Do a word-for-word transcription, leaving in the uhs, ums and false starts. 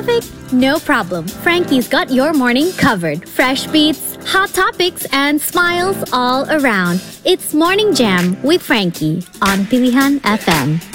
traffic? No problem. Frankie's got your morning covered. Fresh beats, hot topics, and smiles all around. It's Morning Jam with Frankie on Pilihan F M.